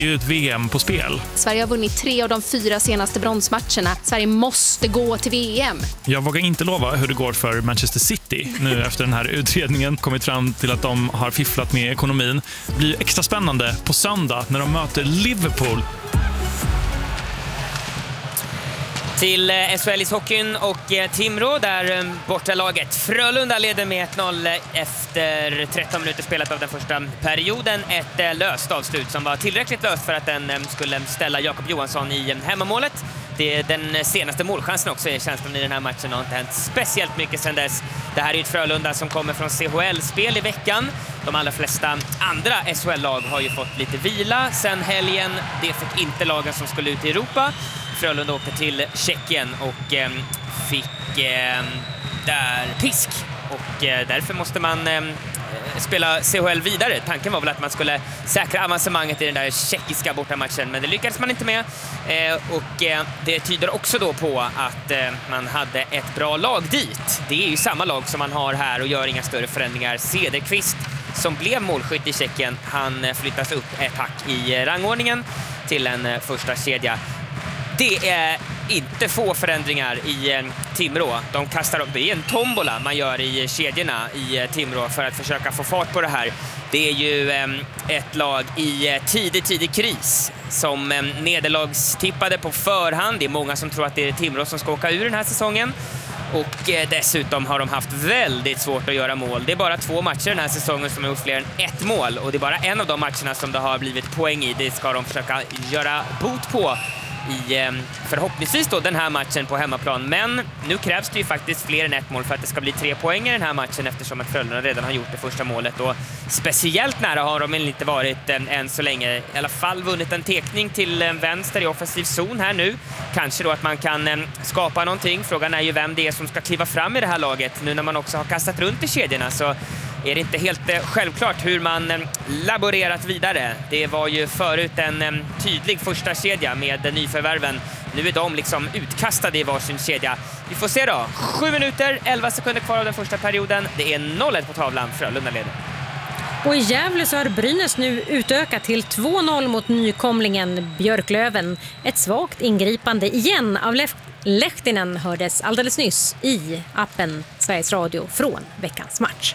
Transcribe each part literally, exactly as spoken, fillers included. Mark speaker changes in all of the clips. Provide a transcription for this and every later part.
Speaker 1: Det är ju ett V M på spel.
Speaker 2: Sverige har vunnit tre av de fyra senaste bronsmatcherna. Sverige måste gå till V M.
Speaker 1: Jag vågar inte lova hur det går för Manchester City nu efter den här utredningen kommit fram till att de har fifflat med ekonomin. Det blir extra spännande på söndag när de möter Liverpool.
Speaker 3: Till S H L-ishockeyn och Timrå där bortalaget Frölunda leder med ett noll efter tretton minuter spelat av den första perioden. Ett löst avslut som var tillräckligt löst för att den skulle ställa Jakob Johansson i hemmamålet. Det är den senaste målchansen också i känslan i den här matchen och har inte hänt speciellt mycket sedan dess. Det här är ett Frölunda som kommer från C H L-spel i veckan. De allra flesta andra S H L-lag har ju fått lite vila sen helgen. Det fick inte lagen som skulle ut i Europa. Frölunda åkte till Tjeckien och eh, fick eh, där pisk. Och eh, därför måste man eh, spela C H L vidare. Tanken var väl att man skulle säkra avancemanget i den där tjeckiska bortamatchen, men det lyckades man inte med. Eh, och eh, det tyder också då på att eh, man hade ett bra lag dit. Det är ju samma lag som man har här och gör inga större förändringar. Cederqvist som blev målskytt i Tjeckien, han flyttas upp ett hack i rangordningen till en eh, första kedja. Det är inte få förändringar i eh, Timrå. De kastar upp, det är en tombola man gör i kedjorna i eh, Timrå för att försöka få fart på det här. Det är ju eh, ett lag i eh, tidig, tidig kris som eh, nederlagstippade på förhand. Det är många som tror att det är Timrå som ska åka ur den här säsongen. Och eh, dessutom har de haft väldigt svårt att göra mål. Det är bara två matcher den här säsongen som har gjort fler än ett mål. Och det är bara en av de matcherna som det har blivit poäng i. Det ska de försöka göra bot på i förhoppningsvis då den här matchen på hemmaplan. Men nu krävs det ju faktiskt fler än ett mål för att det ska bli tre poäng i den här matchen, eftersom att Frölunda redan har gjort det första målet. Och speciellt nära har de inte varit än, än så länge. I alla fall vunnit en tekning till vänster i offensiv zon här nu. Kanske då att man kan äm, skapa någonting. Frågan är ju vem det är som ska kliva fram i det här laget. Nu när man också har kastat runt i kedjorna så är det inte helt eh, självklart hur man eh, laborerat vidare. Det var ju förut en eh, tydlig första kedja med eh, nyförvärven. Nu är de liksom utkastade i varsin kedja. Vi får se då. Sju minuter, elva sekunder kvar av den första perioden. Det är noll ett på tavlan, Frölunda leder.
Speaker 4: Och i Gävle så har Brynäs nu utökat till två noll mot nykomlingen Björklöven. Ett svagt ingripande igen av Lef- Lehtinen hördes alldeles nyss i appen Sveriges Radio från veckans match.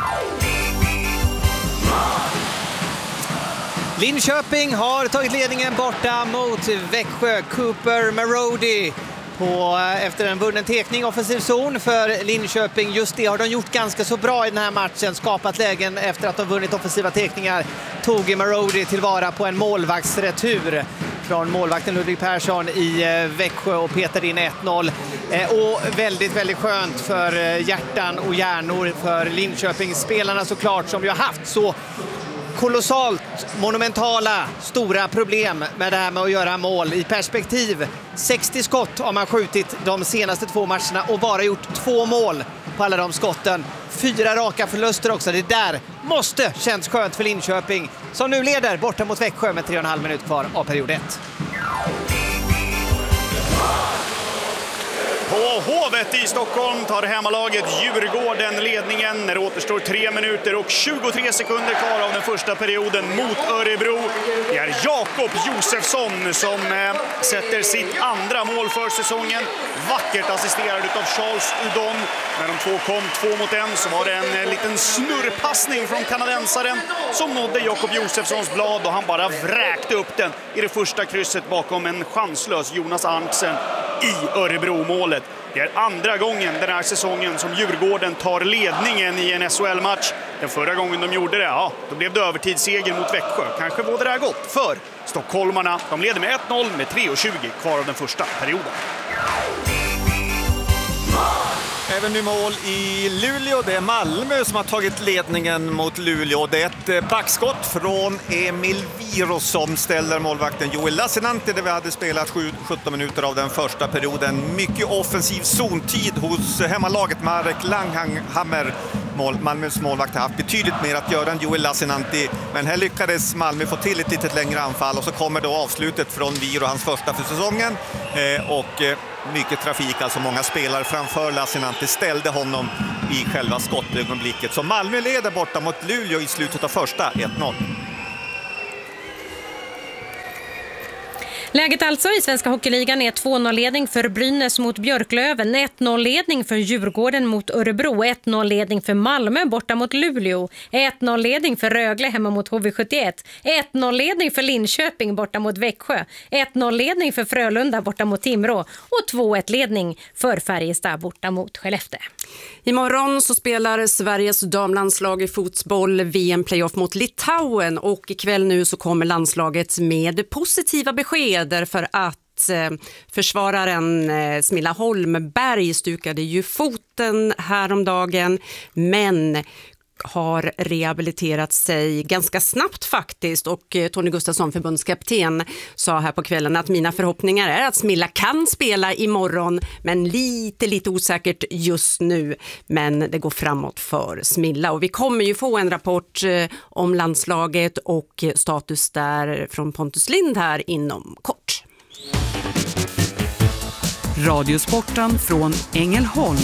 Speaker 5: Linköping har tagit ledningen borta mot Växjö. Cooper Marody på, efter en vunnen tekning offensiv zon för Linköping. Just det har de gjort ganska så bra i den här matchen. Skapat lägen efter att de vunnit offensiva tekningar. Tog Marody tillvara på en målvaktsretur från målvakten Ludvig Persson i Växjö och petade in ett noll. Och väldigt, väldigt skönt för hjärtan och hjärnor för Linköpingsspelarna såklart, som ju har haft så kolossalt monumentala stora problem med det här med att göra mål. I perspektiv sextio skott har man skjutit de senaste två matcherna och bara gjort två mål på alla de skotten. Fyra raka förluster också. Det där måste känns skönt för Linköping, som nu leder borta mot Växjö med tre och en halv minut kvar av period ett.
Speaker 6: På Hovet i Stockholm tar hemmalaget Djurgården ledningen när det återstår tre minuter och tjugotre sekunder kvar av den första perioden mot Örebro. Det är Jakob Josefsson som eh, sätter sitt andra mål för säsongen. Vackert assisterad av Charles Udon. När de två kom två mot en så var det en eh, liten snurrpassning från kanadensaren som nådde Jakob Josefssons blad och han bara vräkte upp den i det första krysset bakom en chanslös Jonas Arntzen i Örebro-målet. Det är andra gången den här säsongen som Djurgården tar ledningen i en S H L-match. Den förra gången de gjorde det, ja, då blev det övertidsseger mot Växjö. Kanske var det där gott för stockholmarna. De leder med ett noll med tre tjugo kvar av den första perioden.
Speaker 7: Även nu mål i Luleå. Det är Malmö som har tagit ledningen mot Luleå. Det är ett backskott från Emil Viro som ställer målvakten Joel Lassinantti där vi hade spelat sjutton minuter av den första perioden. Mycket offensiv zontid hos hemmalaget. Marek Langhammer, mål, Malmös målvakt, har haft betydligt mer att göra än Joel Lassinantti. Men här lyckades Malmö få till ett litet längre anfall och så kommer då avslutet från Viro, hans första för säsongen. Eh, och... Eh, mycket trafik, alltså många spelare framför Lassinantti ställde honom i själva skottögonblicket. Så Malmö leder borta mot Luleå i slutet av första ett noll.
Speaker 4: Läget alltså i Svenska hockeyligan är två noll-ledning för Brynäs mot Björklöven, ett noll-ledning för Djurgården mot Örebro, ett noll-ledning för Malmö borta mot Luleå, ett noll-ledning för Rögle hemma mot H V sjuttioett, ett noll-ledning för Linköping borta mot Växjö, ett noll-ledning för Frölunda borta mot Timrå och två ett-ledning för Färjestad borta mot Skellefteå.
Speaker 8: Imorgon så spelar Sveriges damlandslag i fotboll V M-playoff mot Litauen och ikväll nu så kommer landslaget med positiva besked därför att eh, försvararen eh, Smilla Holmberg stukade ju foten häromdagen men har rehabiliterat sig ganska snabbt faktiskt och Tony Gustafsson, förbundskapten, sa här på kvällen att mina förhoppningar är att Smilla kan spela imorgon men lite lite osäkert just nu, men det går framåt för Smilla och vi kommer ju få en rapport om landslaget och status där från Pontus Lind här inom kort.
Speaker 9: Radiosporten från Ängelholm.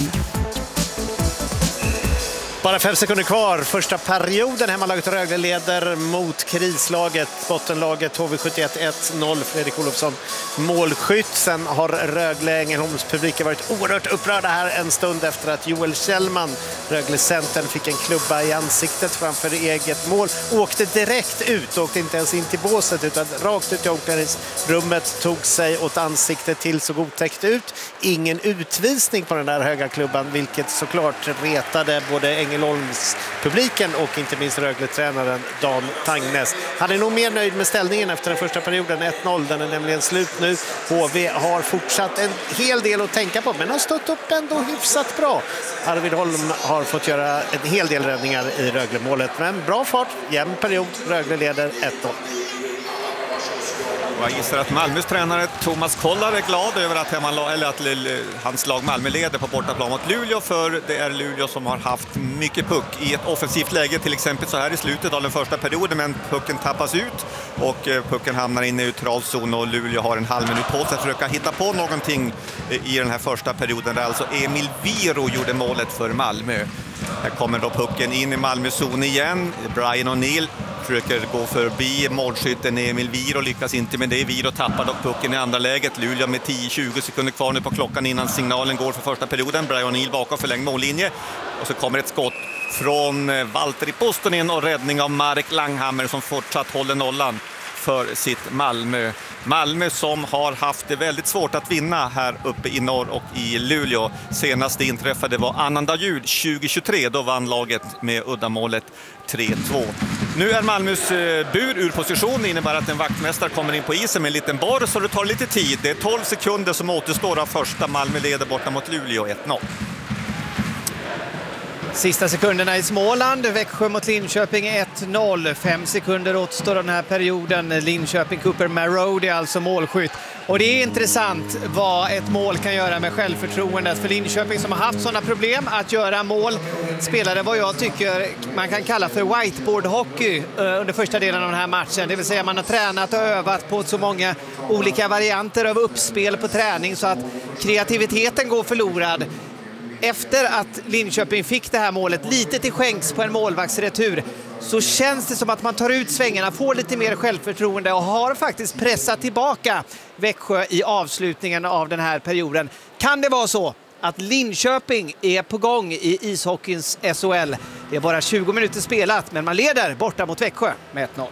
Speaker 5: Bara fem sekunder kvar. Första perioden. Hemmalaget Rögle leder mot krislaget. Bottenlaget H V sjuttioett ett noll. Fredrik Olofsson målskytt. Sen har Rögle Ängelholms publik varit oerhört upprörda här en stund efter att Joel Kjellman, Rögle-centern, fick en klubba i ansiktet framför eget mål. Åkte direkt ut. Åkte inte ens in till båset utan rakt ut i omklädningsrummet. Tog sig åt ansiktet till så otäckt ut. Ingen utvisning på den där höga klubban, vilket såklart retade både Ängelholms publiken och inte minst Rögle-tränaren Dan Tangnes. Han är nog mer nöjd med ställningen efter den första perioden, ett noll. Den är nämligen slut nu. H V har fortsatt en hel del att tänka på men har stått upp ändå hyfsat bra. Arvid Holm har fått göra en hel del räddningar i Rögle-målet, men bra fart, jämn period. Rögle leder ett noll.
Speaker 7: Jag gissar att Malmös tränare Thomas Kollar är glad över att, hemma, eller att hans lag Malmö leder på bortaplan mot Luleå, för det är Luleå som har haft mycket puck i ett offensivt läge, till exempel så här i slutet av den första perioden, men pucken tappas ut och pucken hamnar i en neutral zon och Luleå har en halv minut på sig att försöka hitta på någonting i den här första perioden där alltså Emil Viro gjorde målet för Malmö. Här kommer då pucken in i Malmö zon igen. Brian O'Neill försöker gå förbi målskytten Emil Viro, lyckas inte med det. Viro tappar dock pucken i andra läget. Luleå med tio tjugo sekunder kvar nu på klockan innan signalen går för första perioden. Brian O'Neill bakom förlängd mållinje. Och så kommer ett skott från Valtteri Pustonen och räddning av Marek Langhammer som fortsatt håller nollan för sitt Malmö. Malmö som har haft det väldigt svårt att vinna här uppe i norr och i Luleå. Senast det inträffade var annandag jul tjugo tjugotre. Då vann laget med uddamålet tre två. Nu är Malmös bur ur position. Det innebär att en vaktmästare kommer in på isen med en liten borr, så det tar lite tid. Det är tolv sekunder som återstår av första. Malmö leder borta mot Luleå ett noll.
Speaker 5: Sista sekunderna i Småland. Växjö mot Linköping ett noll. Fem sekunder återstår den här perioden. Linköping, Cooper Marody alltså målskytt. Och det är intressant vad ett mål kan göra med självförtroendet. För Linköping som har haft sådana problem att göra mål spelade vad jag tycker man kan kalla för whiteboard-hockey under första delen av den här matchen. Det vill säga man har tränat och övat på så många olika varianter av uppspel på träning så att kreativiteten går förlorad. Efter att Linköping fick det här målet lite till skänks på en målvaktsretur så känns det som att man tar ut svängarna, får lite mer självförtroende och har faktiskt pressat tillbaka Växjö i avslutningen av den här perioden. Kan det vara så att Linköping är på gång i ishockeyns S H L? Det är bara tjugo minuter spelat men man leder borta mot Växjö med ett noll.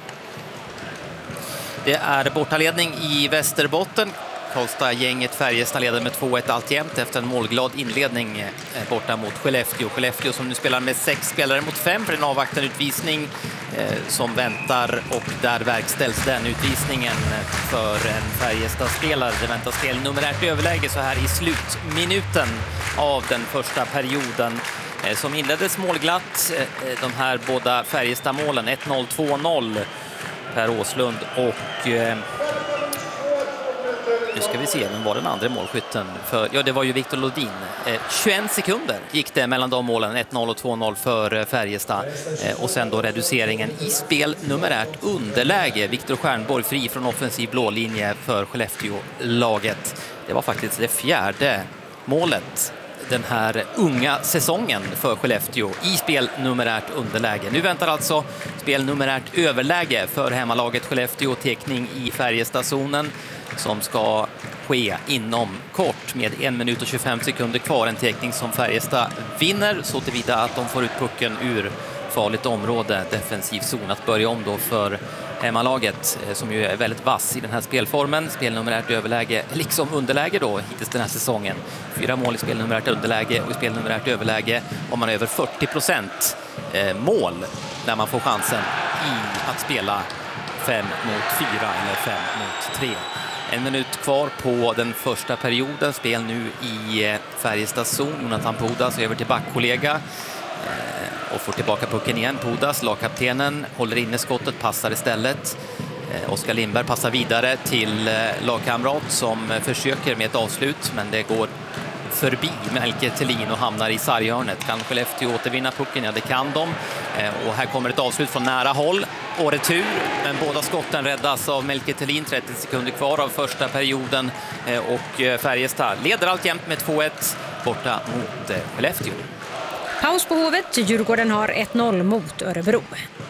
Speaker 10: Det är bortaledning i Västerbotten. Karlstad-gänget Färjestad leder med två ett alltjämt efter en målglad inledning borta mot Skellefteå. Skellefteå som nu spelar med sex spelare mot fem för en avvaktande utvisning eh, som väntar, och där verkställs den utvisningen för en Färjestad-spelare. Det väntar spel numerärt överläge så här i slutminuten av den första perioden eh, som inleddes målglatt. Eh, de här båda Färjestad-målen ett noll, två noll. Per Åslund och... Eh, Nu ska vi se, men var den andra målskytten? För, ja, det var ju Viktor Lodin. Eh, tjugoen sekunder gick det mellan de målen, ett noll och två noll för Färjestad. Eh, och sen då reduceringen i spel numerärt underläge. Viktor Stjernborg fri från offensiv blålinje för Skellefteå-laget. Det var faktiskt det fjärde målet den här unga säsongen för Skellefteå i spel numerärt underläge. Nu väntar alltså spel numerärt överläge för hemmalaget Skellefteå, täckning i Färjestadzonen. som ska ske inom kort med en minut och tjugofem sekunder kvar. En teckning som Färjestad vinner så tillvida att de får ut pucken ur farligt område, defensiv zon, att börja om då för hemmalaget som ju är väldigt vass i den här spelformen. Spelnumerärt överläge, liksom underläge då hittills den här säsongen. Fyra mål i spelnumerärt underläge och i spelnumerärt överläge har man över fyrtio procent mål när man får chansen i att spela fem mot fyra eller fem mot tre. En minut kvar på den första perioden. Spel nu i Färjestads zon. Jonathan Pudas över till backkollega och får tillbaka pucken igen. Pudas, lagkaptenen, håller inne skottet, passar istället. Oskar Lindberg passar vidare till lagkamrat som försöker med ett avslut, men det går förbi Melker Thelin och hamnar i sarghörnet. Kan Skellefteå återvinna pucken? Ja, det kan de. Och här kommer ett avslut från nära håll och retur, men båda skotten räddas av Melker Thelin. trettio sekunder kvar av första perioden och Färjestad leder alltjämt med två ett borta mot Skellefteå.
Speaker 4: Paus på Hovet. Djurgården har ett noll mot Örebro.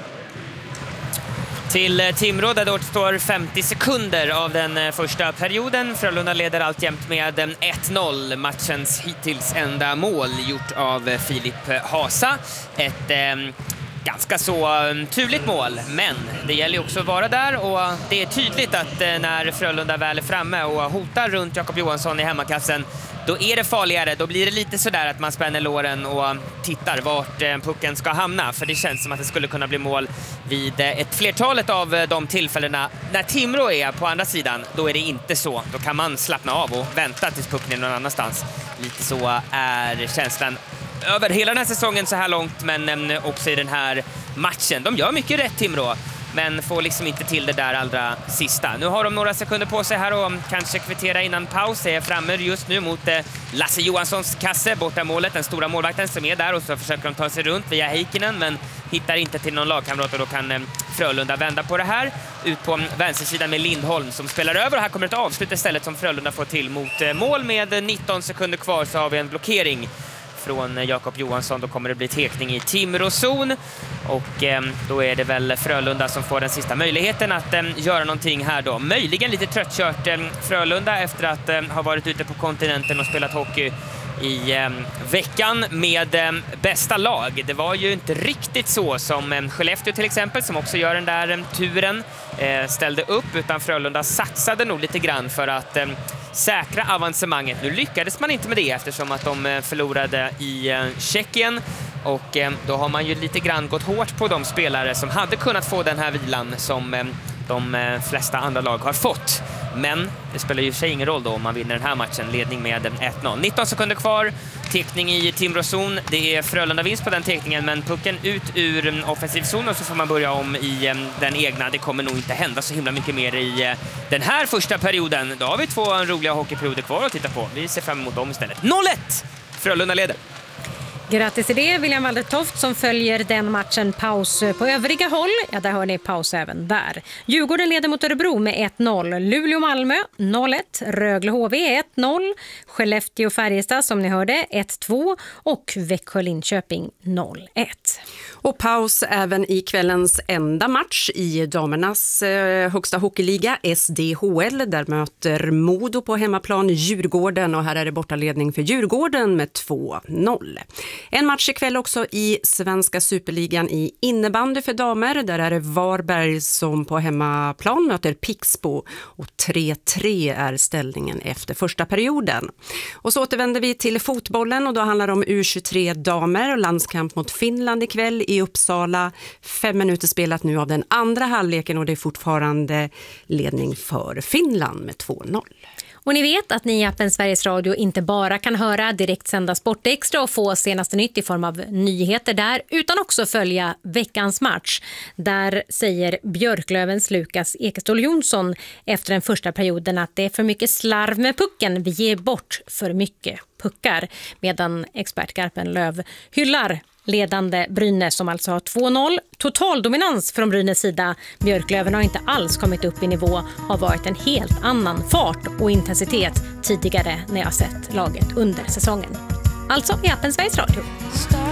Speaker 3: Till Timrå där det återstår femtio sekunder av den första perioden. Frölunda leder alltjämt med ett noll. Matchens hittills enda mål gjort av Filip Hasa. Ett eh, ganska så turligt mål, men det gäller ju också att vara där, och det är tydligt att eh, när Frölunda väl är framme och hotar runt Jakob Johansson i hemmakassen, då är det farligare. Då blir det lite sådär att man spänner låren och tittar vart pucken ska hamna. För det känns som att det skulle kunna bli mål vid ett flertalet av de tillfällena. När Timrå är på andra sidan, då är det inte så. Då kan man slappna av och vänta tills pucken är någon annanstans. Lite så är känslan över hela den här säsongen så här långt, men också i den här matchen. De gör mycket rätt, Timrå, men får liksom inte till det där allra sista. Nu har de några sekunder på sig här och kanske kvittera innan paus. Är framme just nu mot Lasse Johanssons kasse, borta målet, den stora målvakten som är där, och så försöker de ta sig runt via Heikkinen, men hittar inte till någon lagkamrat, och då kan Frölunda vända på det här. Ut på vänstersidan med Lindholm som spelar över, och här kommer ett avslut istället som Frölunda får till mot mål. Med nitton sekunder kvar så har vi en blockering från Jakob Johansson. Då kommer det bli tekning i Timrå-zon, och eh, då är det väl Frölunda som får den sista möjligheten att eh, göra någonting här då. Möjligen lite tröttkört eh, Frölunda efter att eh, ha varit ute på kontinenten och spelat hockey i eh, veckan med eh, bästa lag. Det var ju inte riktigt så som eh, Skellefteå till exempel, som också gör den där eh, turen, eh, ställde upp, utan Frölunda satsade nog lite grann för att eh, säkra avancemanget. Nu lyckades man inte med det eftersom att de eh, förlorade i eh, Tjeckien, och eh, då har man ju lite grann gått hårt på de spelare som hade kunnat få den här vilan som eh, de eh, flesta andra lag har fått. Men det spelar ju sig ingen roll då om man vinner den här matchen. Ledning med ett noll. nitton sekunder kvar. Tekning i Timrå-zon. Det är Frölunda vinst på den tekningen, men pucken ut ur offensiv zon, och så får man börja om i den egna. Det kommer nog inte hända så himla mycket mer i den här första perioden. Då har vi två roliga hockeyperioder kvar att titta på. Vi ser fram emot dem istället. noll ett! Frölunda leder.
Speaker 4: Grattis till det, William Waldertoft, som följer den matchen. Paus på övriga håll. Ja, där hör ni paus även där. Djurgården leder mot Örebro med ett noll. Luleå-Malmö noll ett. Rögle-H V ett noll. Skellefteå-Färjestad, som ni hörde, ett två. Och Växjö-Linköping noll ett.
Speaker 8: Och paus även i kvällens enda match i damernas eh, högsta hockeyliga, S D H L. Där möter Modo på hemmaplan Djurgården, och här är det bortaledning för Djurgården med två noll. En match ikväll också i svenska superligan i innebandy för damer. Där är det Varberg som på hemmaplan möter Pixbo, och tre tre är ställningen efter första perioden. Och så återvänder vi till fotbollen, och då handlar det om U tjugotre damer och landskamp mot Finland ikväll i Uppsala. Fem minuter spelat nu av den andra halvleken, och det är fortfarande ledning för Finland med två noll.
Speaker 4: Och ni vet att ni i appen Sveriges Radio inte bara kan höra direktsända Sportextra och få senaste nytt i form av nyheter där, utan också följa veckans match. Där säger Björklövens Lukas Ekeståhl Jonsson efter den första perioden att det är för mycket slarv med pucken. Vi ger bort för mycket puckar. Medan expert Garpen Löv hyllar ledande Brynäs som alltså har två noll. Total dominans från Brynäs sida. Björklöven har inte alls kommit upp i nivå. Har varit en helt annan fart och intensitet tidigare när jag sett laget under säsongen. Alltså i appen Sveriges Radio.